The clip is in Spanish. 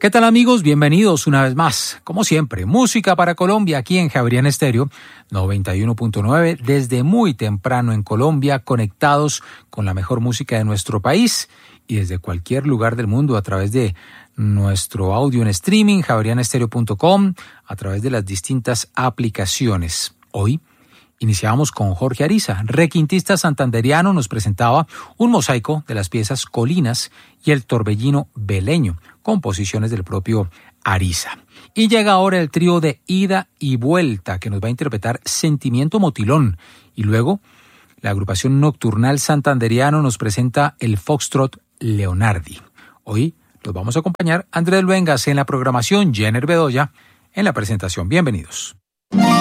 ¿Qué tal amigos? Bienvenidos una vez más. Como siempre, música para Colombia aquí en Javeriana Estéreo 91.9 desde muy temprano en Colombia, conectados con la mejor música de nuestro país y desde cualquier lugar del mundo a través de nuestro audio en streaming, javerianestereo.com, a través de las distintas aplicaciones. Hoy iniciamos con Jorge Ariza, requintista santanderiano, nos presentaba un mosaico de las piezas Colinas y el Torbellino Beleño, composiciones del propio Ariza. Y llega ahora el trío de Ida y Vuelta, que nos va a interpretar Sentimiento Motilón. Y luego, la agrupación Nocturnal Santanderiano nos presenta el Foxtrot Leonardi. Hoy los vamos a acompañar Andrés Luengas en la programación, Jenner Bedoya en la presentación. Bienvenidos.